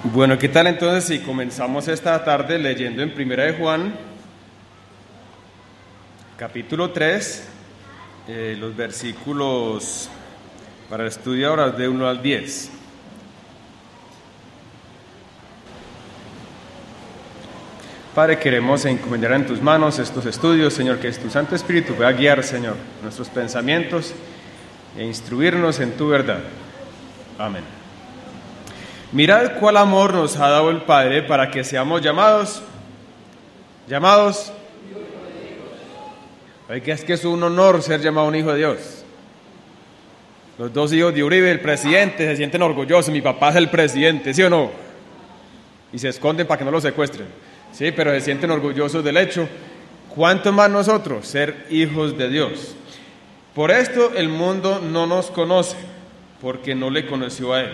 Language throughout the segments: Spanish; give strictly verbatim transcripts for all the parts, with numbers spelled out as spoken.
Bueno, ¿qué tal entonces si comenzamos esta tarde leyendo en Primera de Juan, capítulo tres, eh, los versículos para el estudio ahora de uno al diez. Padre, queremos encomendar en tus manos estos estudios, Señor, que tu Santo Espíritu pueda guiar, Señor, nuestros pensamientos e instruirnos en tu verdad. Amén. Mirad cuál amor nos ha dado el Padre para que seamos llamados, llamados. Oiga, es que es un honor ser llamado un hijo de Dios. Los dos hijos de Uribe, el presidente, se sienten orgullosos. Mi papá es el presidente, ¿sí o no? Y se esconden para que no lo secuestren. Sí, pero se sienten orgullosos del hecho. ¿Cuánto más nosotros ser hijos de Dios? Por esto el mundo no nos conoce, porque no le conoció a Él.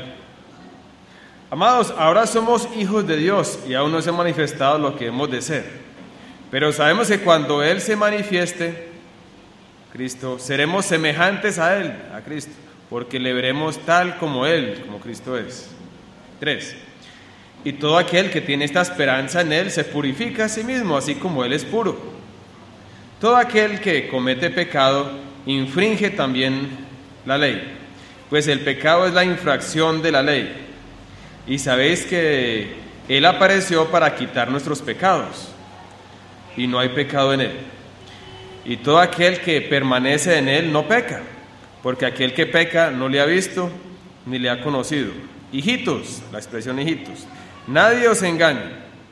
Amados, ahora somos hijos de Dios y aún no se ha manifestado lo que hemos de ser. Pero sabemos que cuando Él se manifieste, Cristo, seremos semejantes a Él, a Cristo, porque le veremos tal como Él, como Cristo es. Tres. Y todo aquel que tiene esta esperanza en Él se purifica a sí mismo, así como Él es puro. Todo aquel que comete pecado infringe también la ley, pues el pecado es la infracción de la ley. Y sabéis que Él apareció para quitar nuestros pecados, y no hay pecado en Él. Y todo aquel que permanece en Él no peca, porque aquel que peca no le ha visto ni le ha conocido. Hijitos, la expresión hijitos, nadie os engañe.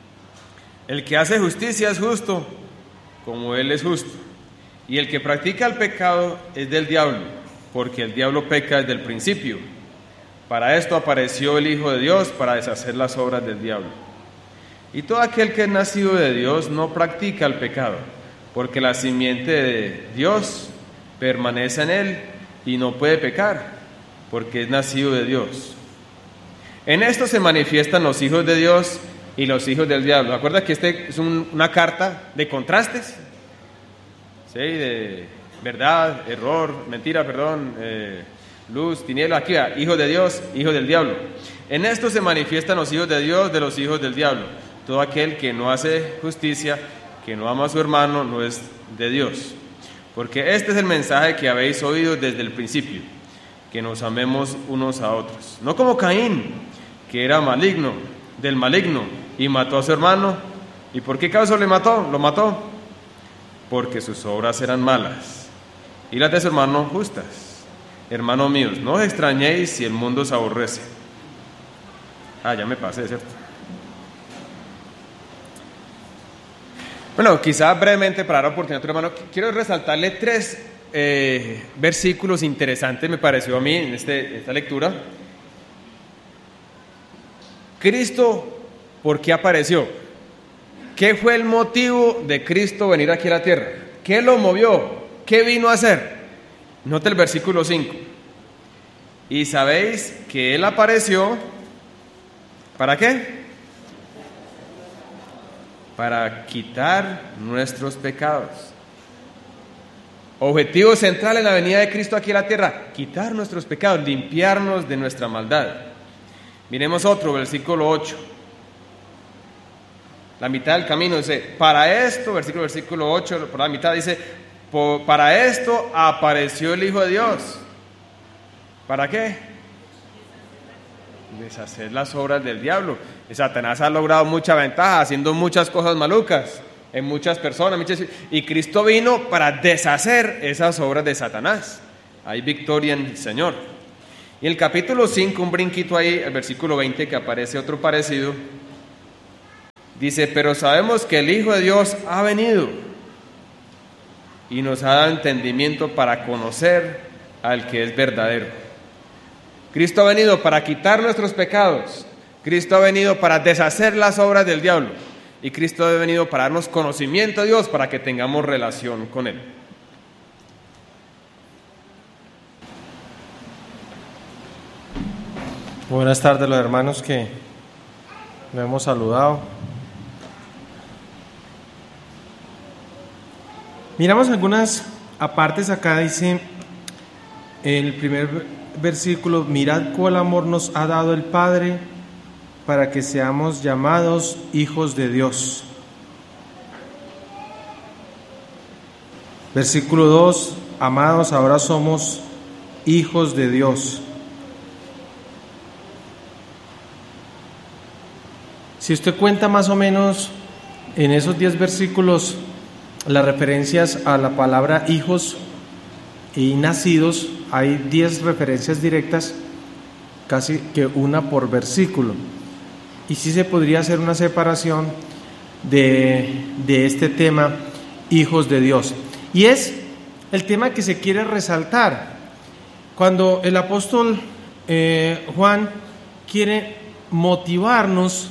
El que hace justicia es justo, como Él es justo. Y el que practica el pecado es del diablo, porque el diablo peca desde el principio. Para esto apareció el Hijo de Dios, para deshacer las obras del diablo. Y todo aquel que es nacido de Dios no practica el pecado, porque la simiente de Dios permanece en él y no puede pecar, porque es nacido de Dios. En esto se manifiestan los hijos de Dios y los hijos del diablo. ¿Acuerdas que este es un, una carta de contrastes? Sí, de verdad, error, mentira, perdón, eh, luz, tiniebla, aquí va, hijos de Dios, hijos del diablo. En esto se manifiestan los hijos de Dios de los hijos del diablo. Todo aquel que no hace justicia, que no ama a su hermano, no es de Dios. Porque este es el mensaje que habéis oído desde el principio, que nos amemos unos a otros. No como Caín, que era maligno, del maligno, y mató a su hermano. ¿Y por qué causa le mató? Lo mató. Porque sus obras eran malas, y las de su hermano justas. Hermanos míos, no os extrañéis si el mundo os aborrece. Ah, ya me pasé, ¿cierto? Bueno, quizá brevemente para dar oportunidad a tu hermano, quiero resaltarle tres eh, versículos interesantes, me pareció a mí, en este, esta lectura. Cristo, ¿por qué apareció? ¿Qué fue el motivo de Cristo venir aquí a la tierra? ¿Qué lo movió? ¿Qué vino a hacer? Note el versículo cinco. Y sabéis que Él apareció, ¿para qué? Para quitar nuestros pecados. Objetivo central en la venida de Cristo aquí a la tierra: quitar nuestros pecados, limpiarnos de nuestra maldad. Miremos otro, versículo ocho. La mitad del camino dice, para esto, versículo, versículo ocho, por la mitad dice, para esto apareció el Hijo de Dios. ¿Para qué? Deshacer las obras del diablo. Satanás ha logrado mucha ventaja haciendo muchas cosas malucas en muchas personas, muchas, y Cristo vino para deshacer esas obras de Satanás. Hay victoria en el Señor. Y el capítulo cinco, un brinquito ahí, el versículo veinte, que aparece otro parecido, dice, pero sabemos que el Hijo de Dios ha venido y nos ha dado entendimiento para conocer al que es verdadero. Cristo ha venido para quitar nuestros pecados. Cristo ha venido para deshacer las obras del diablo. Y Cristo ha venido para darnos conocimiento de Dios, para que tengamos relación con Él. Buenas tardes, los hermanos que lo hemos saludado. Miramos algunas apartes acá, dice el primer versículo, mirad cuál amor nos ha dado el Padre para que seamos llamados hijos de Dios. Versículo dos, amados, ahora somos hijos de Dios. Si usted cuenta más o menos en esos diez versículos las referencias a la palabra hijos y nacidos, hay diez referencias directas, casi que una por versículo. Y sí se podría hacer una separación de, de este tema, hijos de Dios. Y es el tema que se quiere resaltar. Cuando el apóstol eh, Juan quiere motivarnos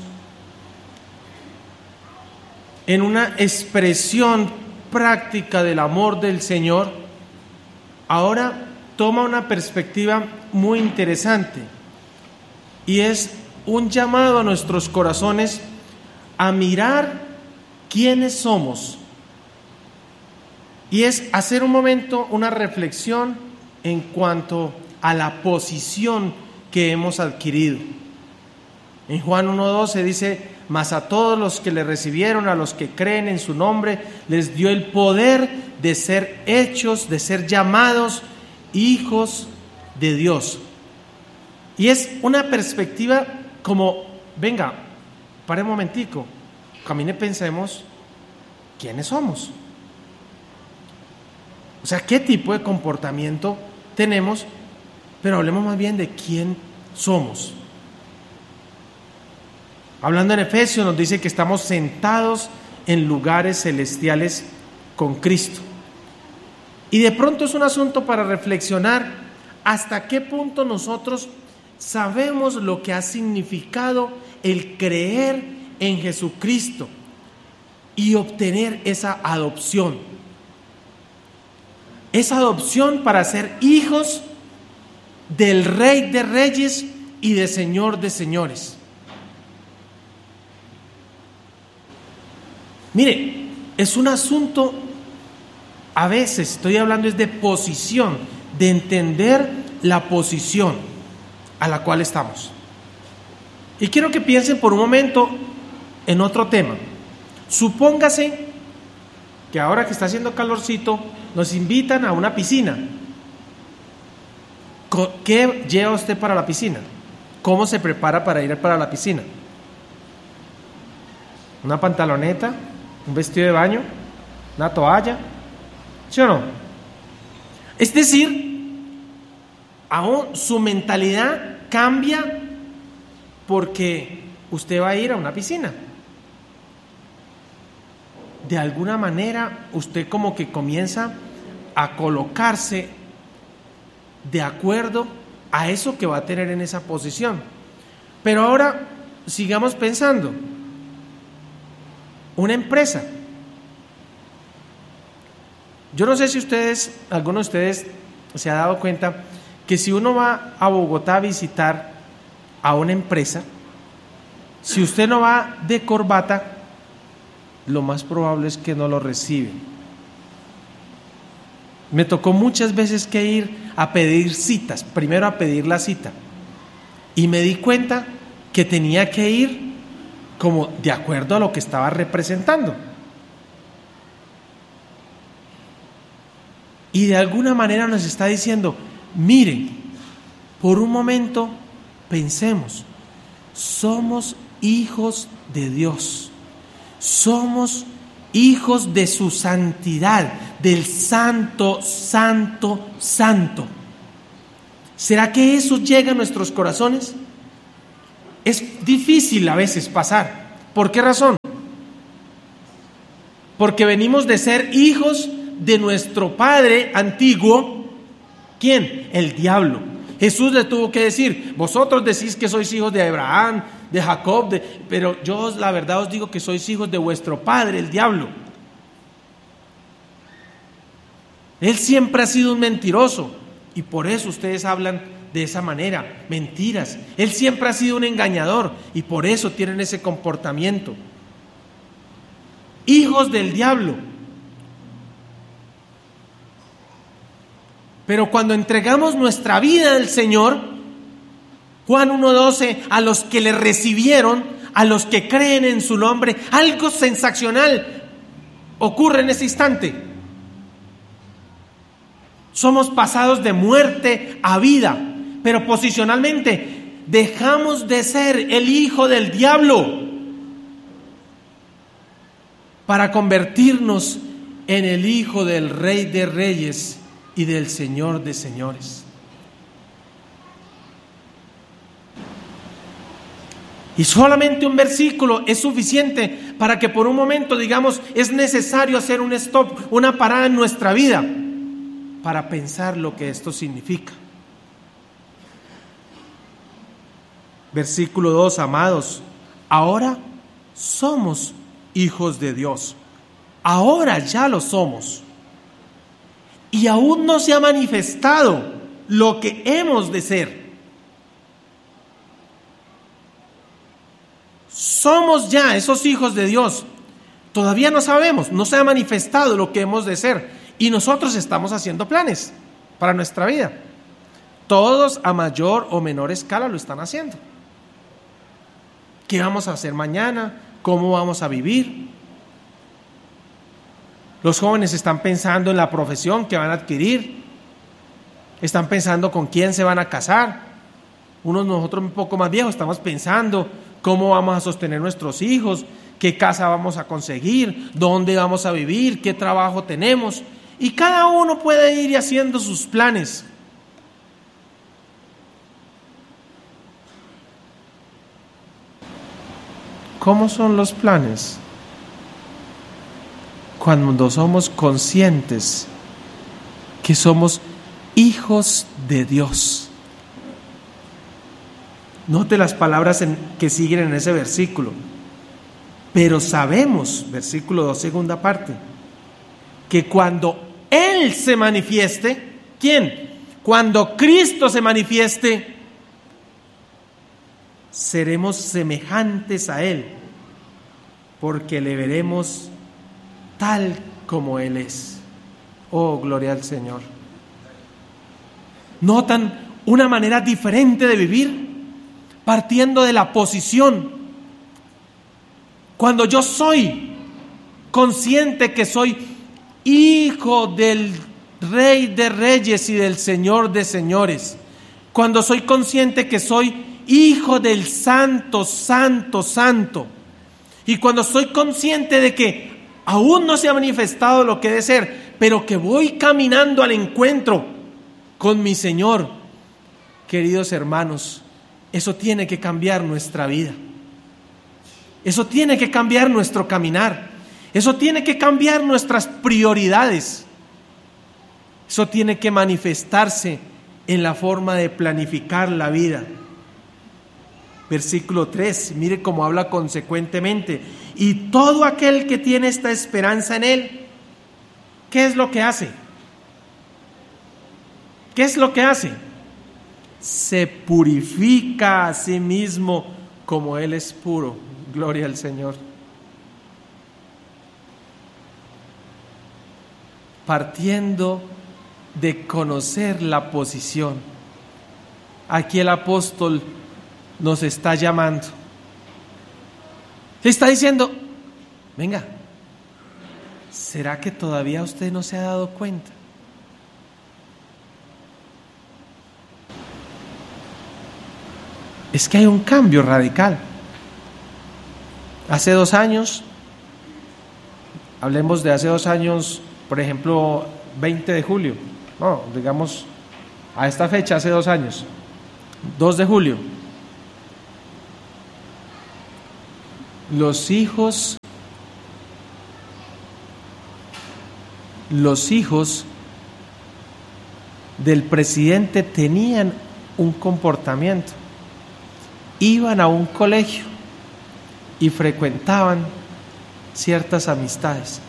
en una expresión práctica del amor del Señor, ahora toma una perspectiva muy interesante y es un llamado a nuestros corazones a mirar quiénes somos, y es hacer un momento una reflexión en cuanto a la posición que hemos adquirido. En Juan uno doce dice: mas a todos los que le recibieron, a los que creen en su nombre, les dio el poder de ser hechos, de ser llamados hijos de Dios. Y es una perspectiva como, venga, pare un momentico, camine, pensemos quiénes somos. O sea, qué tipo de comportamiento tenemos, pero hablemos más bien de quién somos. Hablando en Efesios nos dice que estamos sentados en lugares celestiales con Cristo. Y de pronto es un asunto para reflexionar hasta qué punto nosotros sabemos lo que ha significado el creer en Jesucristo y obtener esa adopción. Esa adopción para ser hijos del Rey de Reyes y de Señor de Señores. Mire, es un asunto, a veces estoy hablando es de posición, de entender la posición a la cual estamos. Y quiero que piensen por un momento en otro tema. Supóngase que ahora que está haciendo calorcito, nos invitan a una piscina. ¿Qué lleva usted para la piscina? ¿Cómo se prepara para ir para la piscina? ¿Una pantaloneta? ¿Un vestido de baño? ¿Una toalla? ¿Sí o no? Es decir, aún su mentalidad cambia porque usted va a ir a una piscina. De alguna manera usted como que comienza a colocarse de acuerdo a eso que va a tener en esa posición. Pero ahora sigamos pensando. Una empresa. Yo no sé si ustedes, alguno de ustedes se ha dado cuenta que si uno va a Bogotá a visitar a una empresa, si usted no va de corbata, lo más probable es que no lo reciben. Me tocó muchas veces que ir a pedir citas, primero a pedir la cita, y me di cuenta que tenía que ir como de acuerdo a lo que estaba representando. Y de alguna manera nos está diciendo, miren, por un momento pensemos, somos hijos de Dios, somos hijos de su santidad, del santo, santo, santo. ¿Será que eso llega a nuestros corazones? Es difícil a veces pasar. ¿Por qué razón? Porque venimos de ser hijos de nuestro padre antiguo. ¿Quién? El diablo. Jesús le tuvo que decir, vosotros decís que sois hijos de Abraham, de Jacob, de... pero yo la verdad os digo que sois hijos de vuestro padre, el diablo. Él siempre ha sido un mentiroso y por eso ustedes hablan de esa manera, mentiras. Él siempre ha sido un engañador y por eso tienen ese comportamiento. Hijos del diablo. Pero cuando entregamos nuestra vida al Señor, Juan uno doce, a los que le recibieron, a los que creen en su nombre, algo sensacional ocurre en ese instante. Somos pasados de muerte a vida, pero posicionalmente dejamos de ser el hijo del diablo para convertirnos en el hijo del Rey de Reyes y del Señor de Señores. Y solamente un versículo es suficiente para que por un momento digamos, es necesario hacer un stop, una parada en nuestra vida para pensar lo que esto significa. Versículo dos, amados, ahora somos hijos de Dios. Ahora ya lo somos. Y aún no se ha manifestado lo que hemos de ser. Somos ya esos hijos de Dios. Todavía no sabemos, no se ha manifestado lo que hemos de ser. Y nosotros estamos haciendo planes para nuestra vida. Todos a mayor o menor escala lo están haciendo. ¿Qué vamos a hacer mañana? ¿Cómo vamos a vivir? Los jóvenes están pensando en la profesión que van a adquirir. Están pensando con quién se van a casar. Unos nosotros un poco más viejos estamos pensando cómo vamos a sostener nuestros hijos, qué casa vamos a conseguir, dónde vamos a vivir, qué trabajo tenemos. Y cada uno puede ir haciendo sus planes. ¿Cómo son los planes? Cuando somos conscientes que somos hijos de Dios. Note las palabras en, que siguen en ese versículo. Pero sabemos, versículo dos, segunda parte, que cuando Él se manifieste, ¿quién? Cuando Cristo se manifieste, seremos semejantes a Él, porque le veremos tal como Él es. Oh, gloria al Señor. ¿Notan una manera diferente de vivir? Partiendo de la posición. Cuando yo soy consciente que soy hijo del Rey de Reyes y del Señor de Señores, cuando soy consciente que soy hijo del Santo, Santo, Santo, y cuando soy consciente de que aún no se ha manifestado lo que debe ser, pero que voy caminando al encuentro con mi Señor, queridos hermanos, eso tiene que cambiar nuestra vida. Eso tiene que cambiar nuestro caminar. Eso tiene que cambiar nuestras prioridades. Eso tiene que manifestarse en la forma de planificar la vida. Versículo tres, mire cómo habla consecuentemente. Y todo aquel que tiene esta esperanza en Él, ¿qué es lo que hace? ¿Qué es lo que hace? Se purifica a sí mismo como Él es puro. Gloria al Señor. Partiendo de conocer la posición, aquí el apóstol nos está llamando. Le está diciendo, venga, ¿será que todavía usted no se ha dado cuenta? Es que hay un cambio radical. Hace dos años, hablemos de hace dos años, por ejemplo, veinte de julio, no, digamos, a esta fecha, hace dos años, dos de julio, los hijos, los hijos del presidente tenían un comportamiento. Iban a un colegio y frecuentaban ciertas amistades.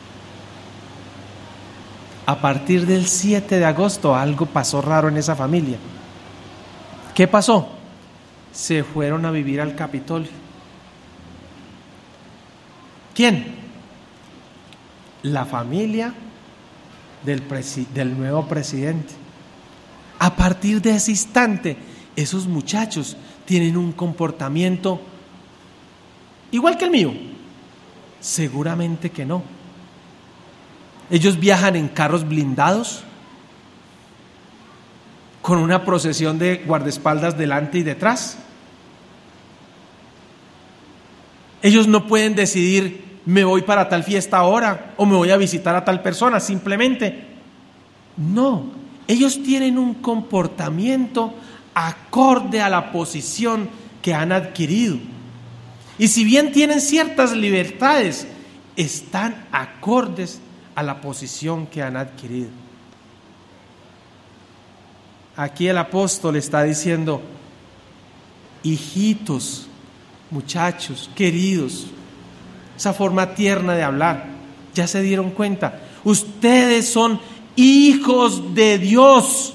A partir del siete de agosto algo pasó raro en esa familia. ¿Qué pasó? Se fueron a vivir al Capitolio. ¿Quién? La familia del, presi- del nuevo presidente. A partir de ese instante esos muchachos tienen un comportamiento igual que el mío. Seguramente que no. Ellos viajan en carros blindados, con una procesión de guardaespaldas delante y detrás. Ellos no pueden decidir, me voy para tal fiesta ahora o me voy a visitar a tal persona, simplemente. No, ellos tienen un comportamiento acorde a la posición que han adquirido. Y si bien tienen ciertas libertades, están acordes a la posición que han adquirido. Aquí el apóstol está diciendo, hijitos, muchachos, queridos, esa forma tierna de hablar, ya se dieron cuenta, ustedes son hijos de Dios.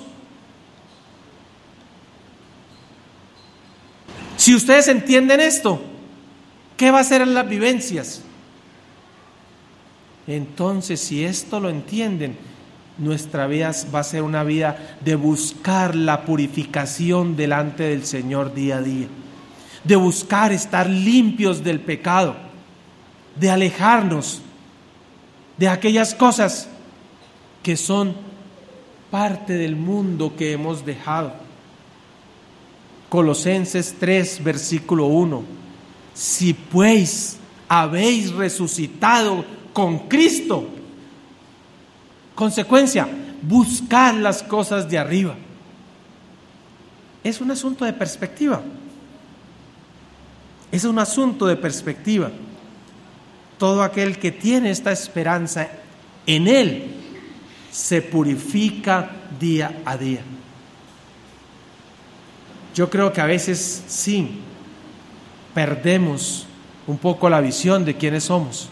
Si ustedes entienden esto, ¿qué va a hacer en las vivencias? Entonces, si esto lo entienden, nuestra vida va a ser una vida de buscar la purificación delante del Señor día a día, de buscar estar limpios del pecado, de alejarnos de aquellas cosas que son parte del mundo que hemos dejado. Colosenses tres, versículo uno. Si pues habéis resucitado con Cristo, consecuencia, buscar las cosas de arriba. Es un asunto de perspectiva. Es un asunto de perspectiva. Todo aquel que tiene esta esperanza en Él se purifica día a día. Yo creo que a veces sí perdemos un poco la visión de quiénes somos.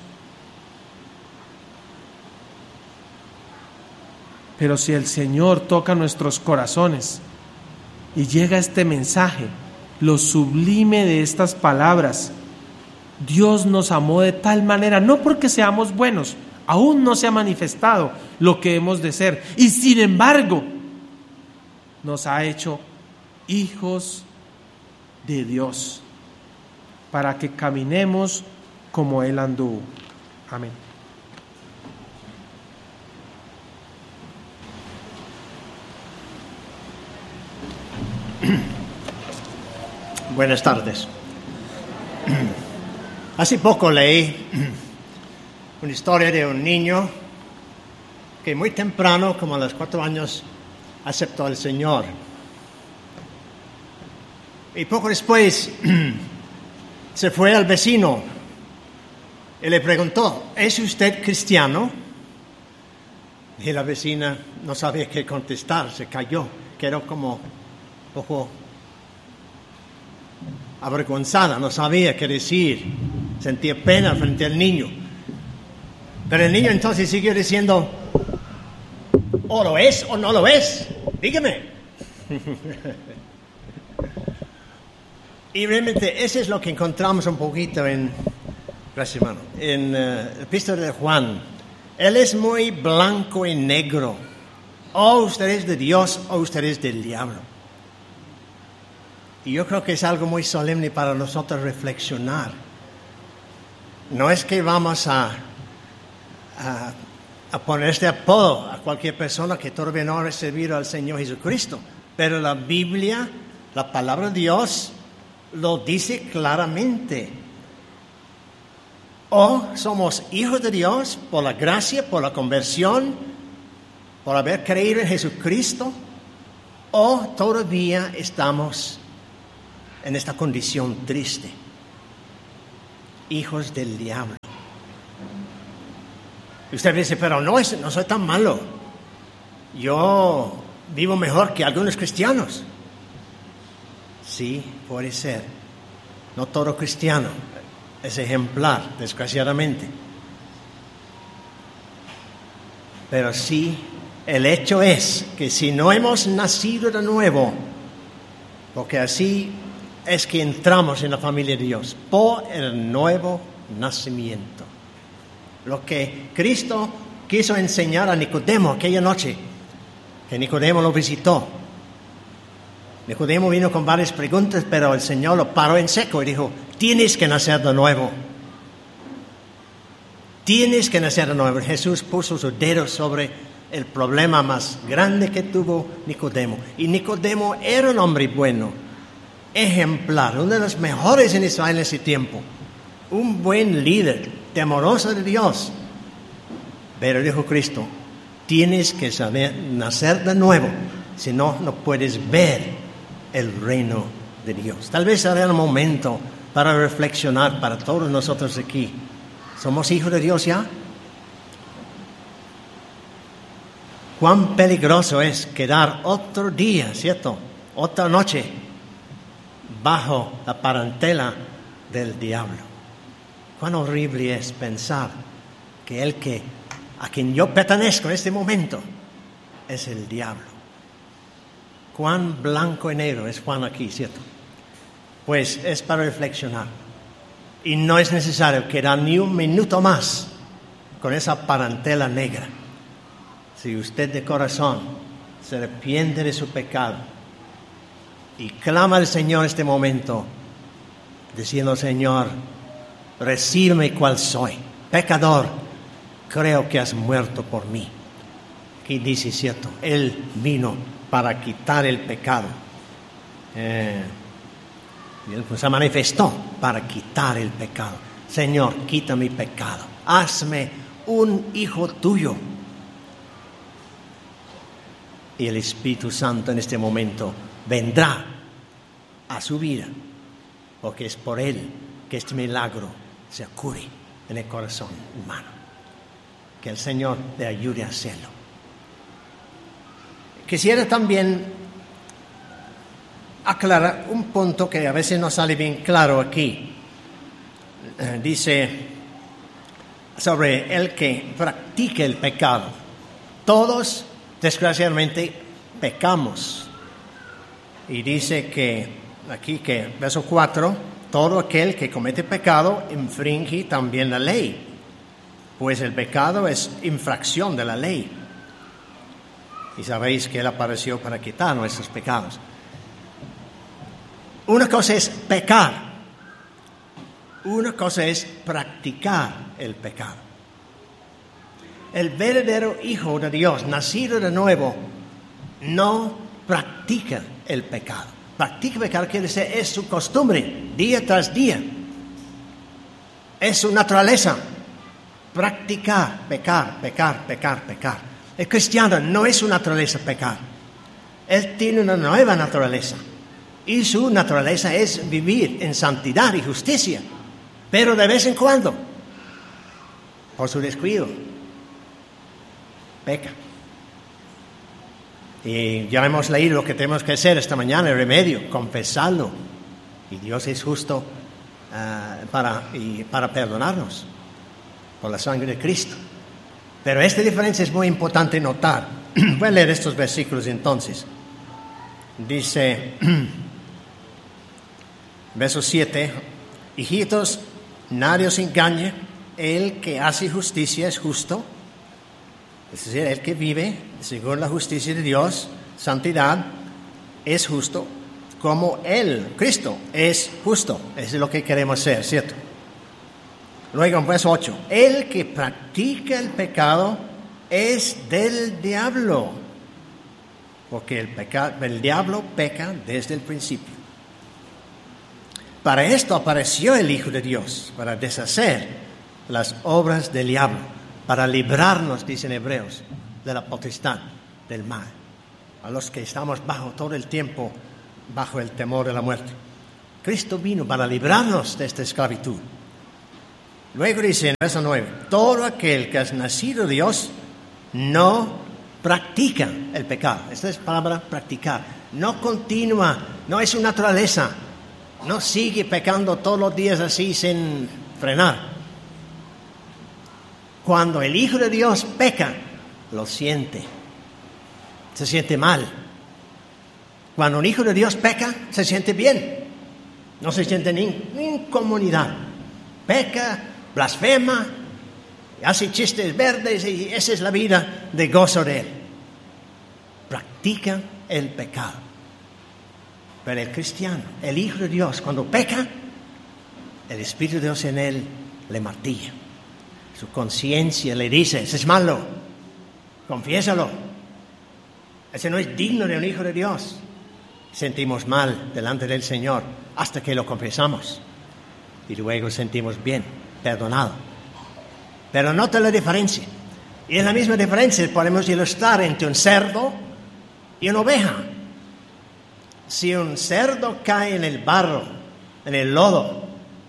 Pero si el Señor toca nuestros corazones y llega este mensaje, lo sublime de estas palabras, Dios nos amó de tal manera, no porque seamos buenos, aún no se ha manifestado lo que hemos de ser, y sin embargo nos ha hecho hijos de Dios, para que caminemos como Él anduvo. Amén. Buenas tardes. Hace poco leí una historia de un niño que muy temprano, como a los cuatro años, aceptó al Señor. Y poco después se fue al vecino y le preguntó, ¿es usted cristiano? Y la vecina no sabía qué contestar, se calló, quedó como un poco avergonzada, no sabía qué decir, sentía pena frente al niño. Pero el niño entonces siguió diciendo, ¿o lo es o no lo es? Dígame. Y realmente eso es lo que encontramos un poquito en, gracias hermano, en uh, el epístola de Juan. Él es muy blanco y negro. O usted es de Dios o usted es del diablo. Y yo creo que es algo muy solemne para nosotros reflexionar. No es que vamos a, a, a poner este apodo a cualquier persona que todavía no ha recibido al Señor Jesucristo, pero la Biblia, la palabra de Dios, lo dice claramente. O somos hijos de Dios por la gracia, por la conversión, por haber creído en Jesucristo, o todavía estamos en esta condición triste, hijos del diablo. Y usted dice, pero no, es, no soy tan malo, yo vivo mejor que algunos cristianos. Sí, puede ser. No todo cristiano es ejemplar, desgraciadamente. Pero sí, el hecho es que si no hemos nacido de nuevo, porque así es que entramos en la familia de Dios, por el nuevo nacimiento. Lo que Cristo quiso enseñar a Nicodemo aquella noche, que Nicodemo lo visitó. Nicodemo vino con varias preguntas, pero el Señor lo paró en seco y dijo, tienes que nacer de nuevo. Tienes que nacer de nuevo. Jesús puso su dedo sobre el problema más grande que tuvo Nicodemo. Y Nicodemo era un hombre bueno, ejemplar, uno de los mejores en Israel en ese tiempo. Un buen líder, temeroso de Dios. Pero dijo Cristo, tienes que saber nacer de nuevo, si no, no puedes ver el reino de Dios. Tal vez será el momento para reflexionar para todos nosotros aquí. ¿Somos hijos de Dios ya? Cuán peligroso es quedar otro día, ¿cierto? Otra noche bajo la parentela del diablo. Cuán horrible es pensar que el que a quien yo pertenezco en este momento es el diablo. Cuán blanco y negro es Juan aquí, ¿cierto? Pues es para reflexionar. Y no es necesario quedar ni un minuto más con esa parentela negra. Si usted de corazón se arrepiente de su pecado y clama al Señor en este momento, diciendo, Señor, recíbeme cual soy, pecador, creo que has muerto por mí. Aquí dice, cierto, Él vino para quitar el pecado. Eh, y Él pues se manifestó para quitar el pecado. Señor, quita mi pecado. Hazme un hijo tuyo. Y el Espíritu Santo en este momento vendrá a su vida, porque es por Él que este milagro se ocurre en el corazón humano. Que el Señor le ayude a hacerlo. Quisiera también aclarar un punto que a veces no sale bien claro aquí. Eh, dice sobre el que practique el pecado. Todos, desgraciadamente, pecamos. Y dice que, aquí que, verso cuatro, todo aquel que comete pecado infringe también la ley. Pues el pecado es infracción de la ley. Y sabéis que Él apareció para quitar nuestros pecados. Una cosa es pecar. Una cosa es practicar el pecado. El verdadero Hijo de Dios, nacido de nuevo, no practica el pecado. Practica el pecado quiere decir, es su costumbre, día tras día. Es su naturaleza. Practicar, pecar, pecar, pecar, pecar. El cristiano no es su naturaleza pecar. Él tiene una nueva naturaleza. Y su naturaleza es vivir en santidad y justicia. Pero de vez en cuando, por su descuido, peca. Y ya hemos leído lo que tenemos que hacer esta mañana, el remedio, confesarlo. Y Dios es justo uh, para, y para perdonarnos por la sangre de Cristo. Pero esta diferencia es muy importante notar. Voy a leer estos versículos entonces. Dice, verso siete, hijitos, nadie os engañe, el que hace justicia es justo, es decir, el que vive según la justicia de Dios, santidad, es justo, como Él, Cristo, es justo. Eso es lo que queremos ser, ¿cierto? Luego en verso ocho, el que practica el pecado es del diablo, porque el, peca, el diablo peca desde el principio. Para esto apareció el Hijo de Dios, para deshacer las obras del diablo, para librarnos, dicen Hebreos, de la potestad del mal, a los que estamos bajo todo el tiempo, bajo el temor de la muerte. Cristo vino para librarnos de esta esclavitud. Luego dice en verso nueve, todo aquel que es nacido de Dios no practica el pecado. Esta es la palabra practicar. No continúa, no es su naturaleza. No sigue pecando todos los días así sin frenar. Cuando el Hijo de Dios peca, lo siente. Se siente mal. Cuando un Hijo de Dios peca, se siente bien. No se siente ni, ni incomodidad. Peca, blasfema, hace chistes verdes y esa es la vida de gozo de Él. Practica el pecado. Pero el cristiano, el Hijo de Dios, cuando peca, el Espíritu de Dios en él le martilla. Su conciencia le dice, ese es malo, confiésalo. Ese no es digno de un Hijo de Dios. Sentimos mal delante del Señor hasta que lo confesamos. Y luego sentimos bien, perdonado. Pero nota la diferencia. Y en la misma diferencia podemos ilustrar entre un cerdo y una oveja. Si un cerdo cae en el barro, en el lodo,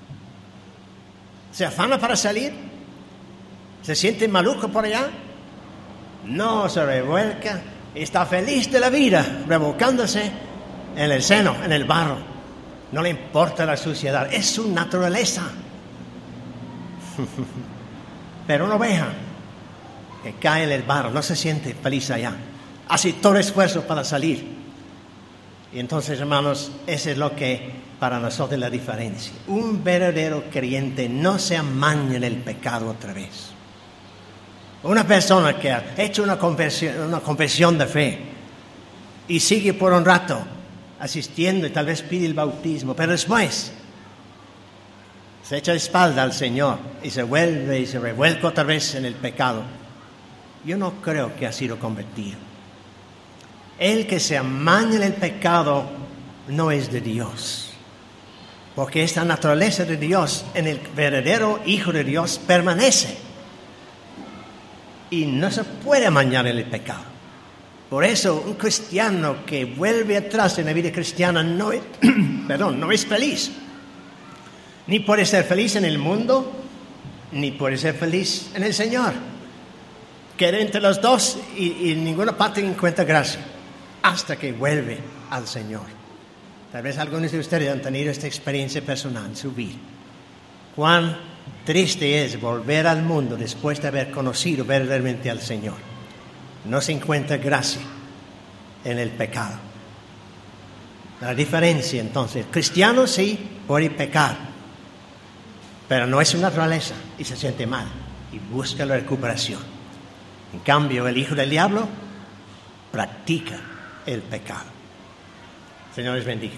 ¿se afana para salir? ¿Se siente maluco por allá? No, se revuelca, está feliz de la vida, revolcándose en el seno, en el barro. No le importa la suciedad, es su naturaleza. Pero una oveja que cae en el barro no se siente feliz allá, hace todo esfuerzo para salir. Y entonces, hermanos, eso es lo que para nosotros es la diferencia. Un verdadero creyente no se amaña en el pecado otra vez. Una persona que ha hecho una confesión, una confesión de fe y sigue por un rato asistiendo y tal vez pide el bautismo, pero después se echa de espalda al Señor y se vuelve y se revuelca otra vez en el pecado, yo no creo que ha sido convertido. El que se amaña en el pecado no es de Dios, porque esta naturaleza de Dios en el verdadero Hijo de Dios permanece y no se puede amañar en el pecado. Por eso un cristiano que vuelve atrás en la vida cristiana no es, perdón, no es feliz. Ni puede ser feliz en el mundo, ni puede ser feliz en el Señor. Queda entre los dos y, y en ninguna parte encuentra gracia, hasta que vuelve al Señor. Tal vez algunos de ustedes han tenido esta experiencia personal en su vida. Cuán triste es volver al mundo después de haber conocido verdaderamente al Señor. No se encuentra gracia en el pecado. La diferencia entonces, el cristiano sí puede pecar, pero no es su naturaleza y se siente mal y busca la recuperación. En cambio, el hijo del diablo practica el pecado. Señor les bendiga.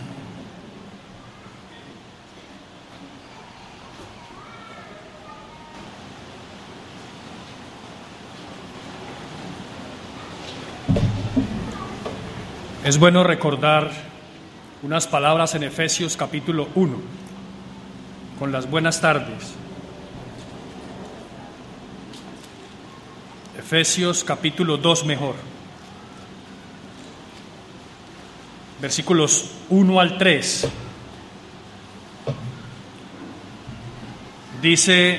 Es bueno recordar unas palabras en Efesios capítulo uno, con las buenas tardes. Efesios capítulo dos mejor. Versículos uno al tres. Dice: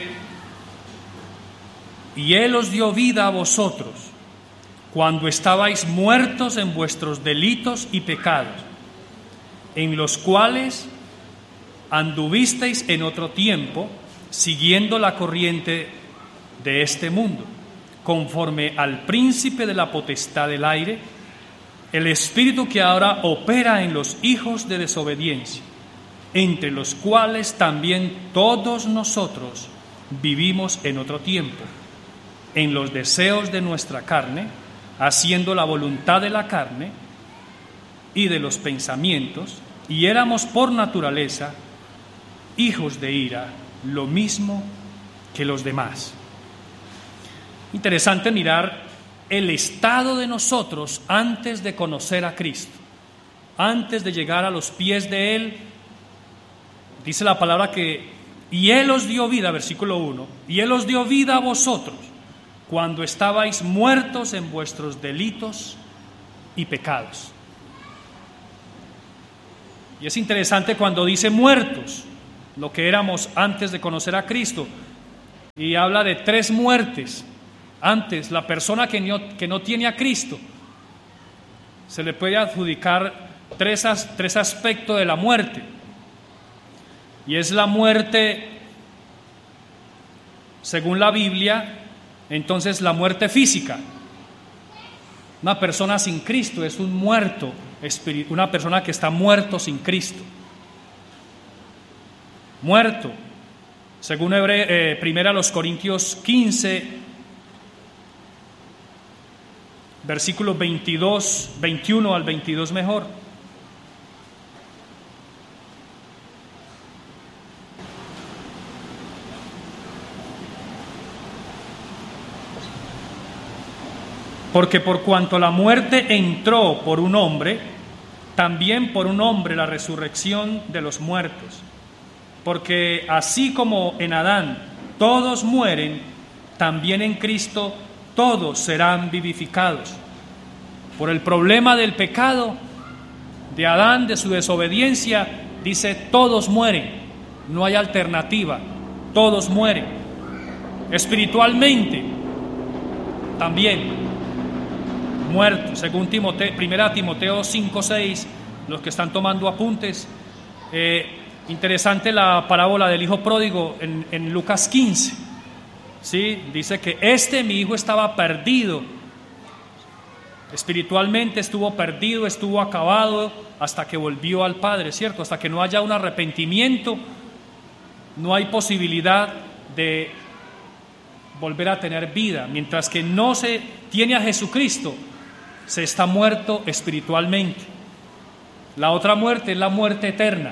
y Él os dio vida a vosotros cuando estabais muertos en vuestros delitos y pecados, en los cuales anduvisteis en otro tiempo, siguiendo la corriente de este mundo, conforme al príncipe de la potestad del aire, el espíritu que ahora opera en los hijos de desobediencia, entre los cuales también todos nosotros vivimos en otro tiempo, en los deseos de nuestra carne, haciendo la voluntad de la carne y de los pensamientos, y éramos por naturaleza hijos de ira, lo mismo que los demás. Interesante mirar el estado de nosotros antes de conocer a Cristo, antes de llegar a los pies de Él. Dice la palabra que, y Él os dio vida, versículo uno, y Él os dio vida a vosotros, cuando estabais muertos en vuestros delitos y pecados. Y es interesante cuando dice muertos, lo que éramos antes de conocer a Cristo, y habla de tres muertes. Antes, la persona que no, que no tiene a Cristo, se le puede adjudicar tres, as, tres aspectos de la muerte, y es la muerte, según la Biblia, entonces la muerte física. Una persona sin Cristo es un muerto espiritual, una persona que está muerto sin Cristo. Muerto, según Hebre, eh, primera a los Corintios quince, versículos veintidós, veintiuno al veintidós mejor. Porque por cuanto la muerte entró por un hombre, también por un hombre la resurrección de los muertos. Porque así como en Adán todos mueren, también en Cristo todos serán vivificados. Por el problema del pecado de Adán, de su desobediencia, dice todos mueren, no hay alternativa, todos mueren. Espiritualmente también muertos, según Timoteo, primera Timoteo cinco seis, los que están tomando apuntes. Eh, interesante la parábola del hijo pródigo en, en Lucas quince, ¿sí? Dice que este mi hijo estaba perdido, espiritualmente estuvo perdido, estuvo acabado hasta que volvió al Padre, ¿cierto? Hasta que no haya un arrepentimiento, no hay posibilidad de volver a tener vida. Mientras que no se tiene a Jesucristo, se está muerto espiritualmente. La otra muerte es la muerte eterna.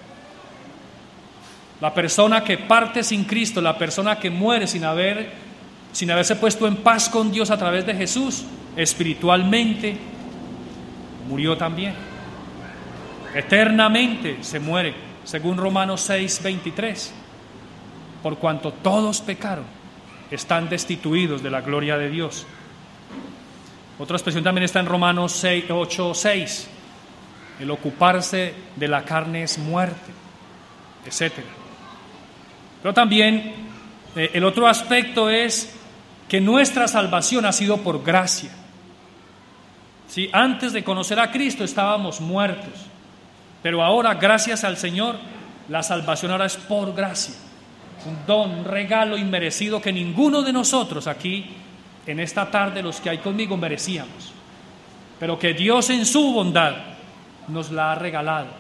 La persona que parte sin Cristo, la persona que muere sin haber, sin haberse puesto en paz con Dios a través de Jesús, espiritualmente murió también. Eternamente se muere, según Romanos seis veintitrés. Por cuanto todos pecaron, están destituidos de la gloria de Dios. Otra expresión también está en Romanos ocho seis. El ocuparse de la carne es muerte, etcétera. Pero también eh, el otro aspecto es que nuestra salvación ha sido por gracia. ¿Sí? Antes de conocer a Cristo estábamos muertos, pero ahora, gracias al Señor, la salvación ahora es por gracia. Un don, un regalo inmerecido que ninguno de nosotros aquí, en esta tarde, los que hay conmigo, merecíamos, pero que Dios en su bondad nos la ha regalado.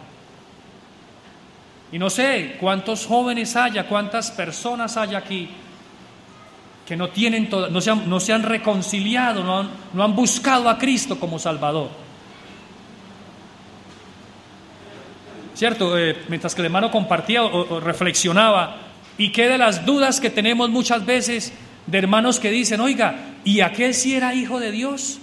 Y no sé cuántos jóvenes haya, cuántas personas haya aquí que no tienen todo, no se han, no se han reconciliado, no han, no han buscado a Cristo como Salvador. ¿Cierto? Eh, mientras que el hermano compartía o, o reflexionaba, y qué de las dudas que tenemos muchas veces de hermanos que dicen, oiga, ¿y aquel sí era hijo de Dios?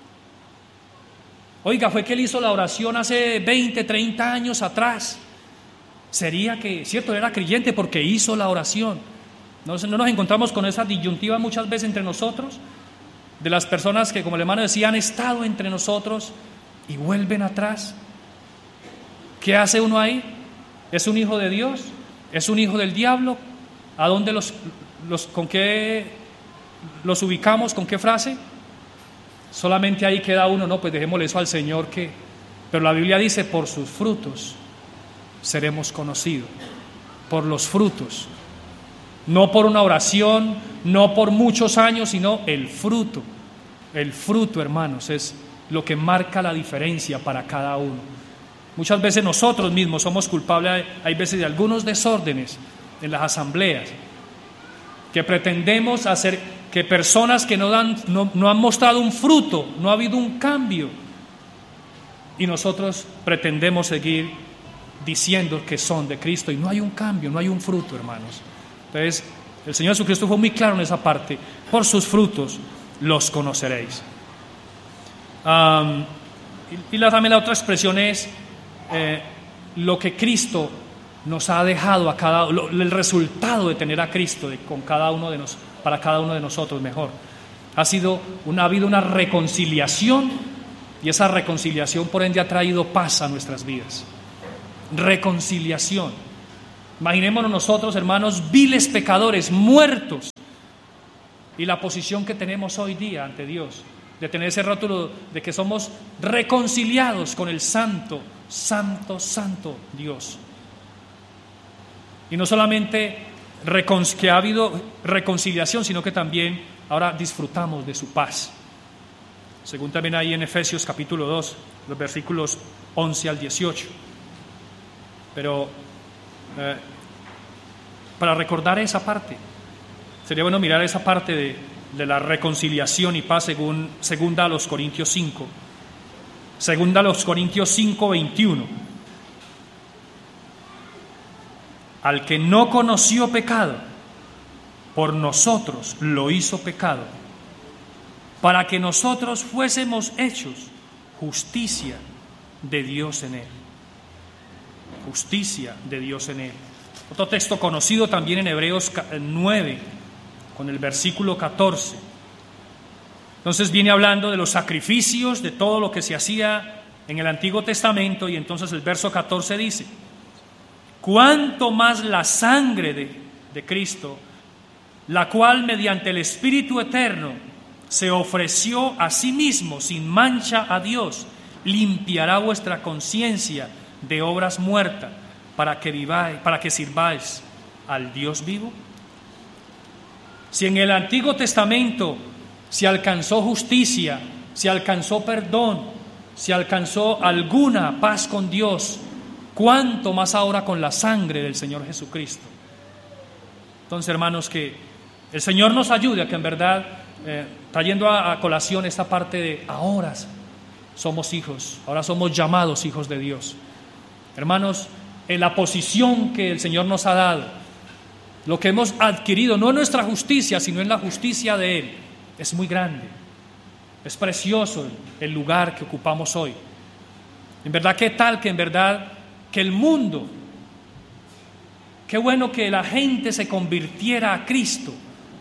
Oiga, fue que él hizo la oración hace veinte, treinta años atrás. Sería que, cierto, era creyente porque hizo la oración. ¿No, no nos encontramos con esa disyuntiva muchas veces entre nosotros? De las personas que, como el hermano decía, han estado entre nosotros y vuelven atrás. ¿Qué hace uno ahí? ¿Es un hijo de Dios? ¿Es un hijo del diablo? ¿A dónde los, los, con qué los ubicamos? ¿Con qué frase? Solamente ahí queda uno, no, pues dejémosle eso al Señor que... Pero la Biblia dice, por sus frutos seremos conocidos, por los frutos, no por una oración, no por muchos años, sino el fruto. El fruto, hermanos, es lo que marca la diferencia para cada uno. Muchas veces nosotros mismos somos culpables, hay veces, de algunos desórdenes en las asambleas, que pretendemos hacer que personas que no, dan, no, no han mostrado un fruto, no ha habido un cambio, y nosotros pretendemos seguir diciendo que son de Cristo y no hay un cambio, no hay un fruto, hermanos. Entonces, el Señor Jesucristo fue muy claro en esa parte: por sus frutos los conoceréis. Um, y, y la, también la otra expresión es eh, lo que Cristo nos ha dejado a cada lo, el resultado de tener a Cristo de, con cada uno de nos, para cada uno de nosotros mejor. Ha sido una, ha habido una reconciliación, y esa reconciliación por ende ha traído paz a nuestras vidas. Reconciliación. Imaginémonos nosotros, hermanos, viles pecadores, muertos, y la posición que tenemos hoy día ante Dios, de tener ese rótulo de que somos reconciliados con el santo, santo, santo Dios. Y no solamente que ha habido reconciliación, sino que también ahora disfrutamos de su paz. Según también ahí en Efesios capítulo dos, los versículos once al dieciocho. Pero eh, para recordar esa parte, sería bueno mirar esa parte de, de la reconciliación y paz según segunda a los Corintios cinco. Segunda a los Corintios cinco, veintiuno. Al que no conoció pecado, por nosotros lo hizo pecado, para que nosotros fuésemos hechos justicia de Dios en él. Justicia de Dios en él. Otro texto conocido también en Hebreos nueve, con el versículo catorce. Entonces viene hablando de los sacrificios, de todo lo que se hacía en el Antiguo Testamento, y entonces el verso catorce dice: cuánto más la sangre de, de Cristo, la cual mediante el Espíritu Eterno se ofreció a sí mismo sin mancha a Dios, limpiará vuestra conciencia de obras muertas, para que viváis, para que sirváis al Dios vivo. Si en el Antiguo Testamento se alcanzó justicia, se alcanzó perdón, se alcanzó alguna paz con Dios, cuánto más ahora con la sangre del Señor Jesucristo. Entonces, hermanos, que el Señor nos ayude a que en verdad, eh, trayendo a, a colación esta parte de ahora somos hijos, ahora somos llamados hijos de Dios. Hermanos, en la posición que el Señor nos ha dado, lo que hemos adquirido, no en nuestra justicia, sino en la justicia de Él, es muy grande. Es precioso el lugar que ocupamos hoy. En verdad, qué tal que en verdad que el mundo, qué bueno que la gente se convirtiera a Cristo,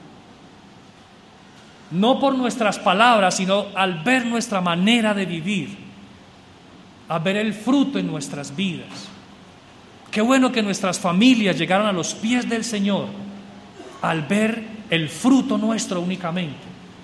no por nuestras palabras, sino al ver nuestra manera de vivir, a ver el fruto en nuestras vidas. Qué bueno que nuestras familias llegaron a los pies del Señor al ver el fruto nuestro únicamente.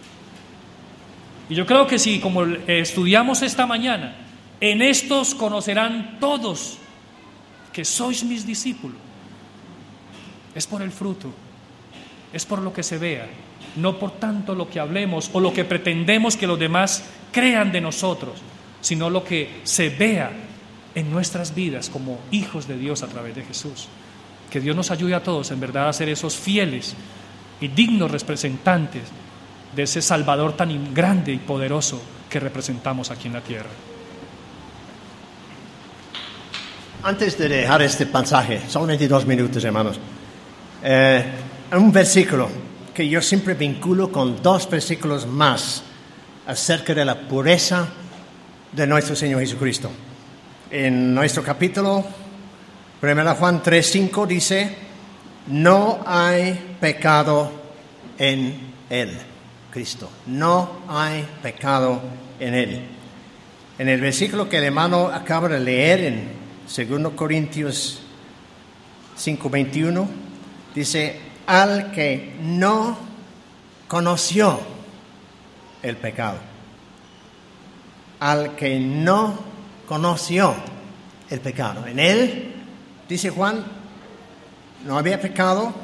Y yo creo que si, como estudiamos esta mañana, en estos conocerán todos que sois mis discípulos, es por el fruto, es por lo que se vea, no por tanto lo que hablemos o lo que pretendemos que los demás crean de nosotros, sino lo que se vea en nuestras vidas como hijos de Dios a través de Jesús. Que Dios nos ayude a todos en verdad a ser esos fieles y dignos representantes de ese Salvador tan grande y poderoso que representamos aquí en la tierra. Antes de dejar este pasaje, solamente dos minutos, hermanos, eh, un versículo que yo siempre vinculo con dos versículos más acerca de la pureza de nuestro Señor Jesucristo. En nuestro capítulo, primera Juan tres cinco dice: no hay pecado en Él, Cristo. No hay pecado en Él. En el versículo que el hermano acaba de leer en dos Corintios cinco veintiuno, dice: al que no conoció el pecado. Al que no conoció el pecado. En él, dice Juan, no había pecado.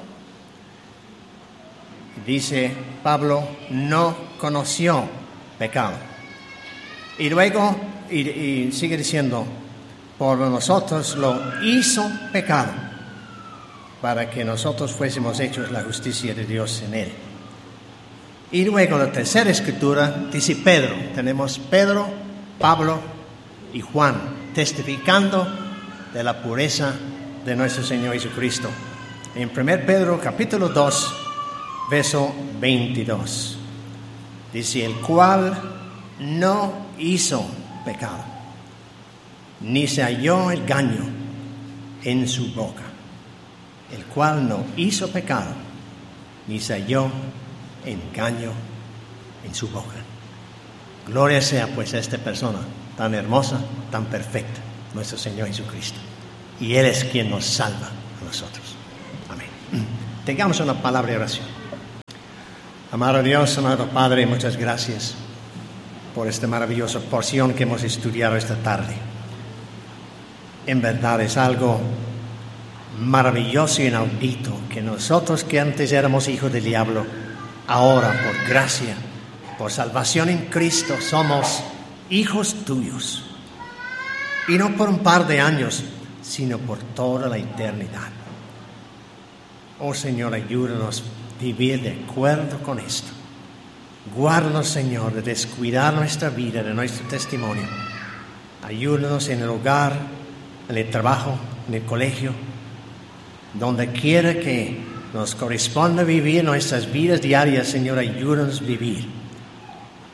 Dice Pablo, no conoció pecado. Y luego, y, y sigue diciendo, por nosotros lo hizo pecado, para que nosotros fuésemos hechos la justicia de Dios en él. Y luego la tercera escritura dice Pedro. Tenemos Pedro, Pablo y Juan testificando de la pureza de nuestro Señor Jesucristo. En primera Pedro capítulo dos, verso veintidós, dice: el cual no hizo pecado, ni se halló engaño en su boca. El cual no hizo pecado, ni se halló engaño en su boca. Gloria sea pues a esta persona tan hermosa, tan perfecta, nuestro Señor Jesucristo. Y Él es quien nos salva a nosotros. Amén. Tengamos una palabra de oración. Amado Dios, amado Padre, muchas gracias por esta maravillosa porción que hemos estudiado esta tarde. En verdad es algo maravilloso y inaudito que nosotros que antes éramos hijos del diablo, ahora por gracia, por salvación en Cristo, somos hijos tuyos. Y no por un par de años, sino por toda la eternidad. Oh Señor, ayúdanos a vivir de acuerdo con esto. Guárdanos, Señor, de descuidar nuestra vida, de nuestro testimonio. Ayúdanos en el hogar, en el trabajo, en el colegio, donde quiera que nos corresponda vivir nuestras vidas diarias. Señor, ayúdanos a vivir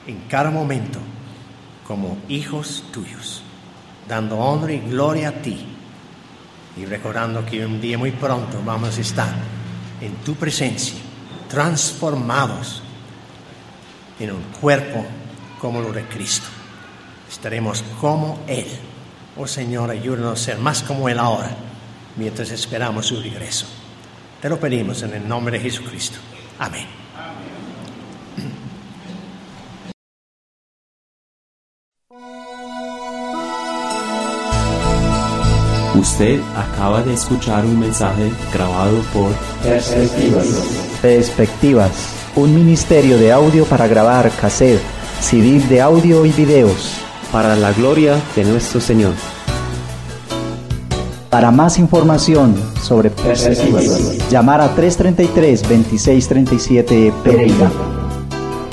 en cada momento como hijos tuyos, dando honra y gloria a ti y recordando que un día muy pronto vamos a estar en tu presencia, transformados en un cuerpo como lo de Cristo. Estaremos como Él. Oh Señor, ayúdanos a ser más como Él ahora, mientras esperamos su regreso. Te lo pedimos en el nombre de Jesucristo. Amén. Usted acaba de escuchar un mensaje grabado por Perspectivas. Perspectivas, un ministerio de audio para grabar cassette, C D de audio y videos. para la gloria de nuestro Señor. Para más información sobre Perspectivas, llamar a tres tres tres, dos seis tres siete Pereira.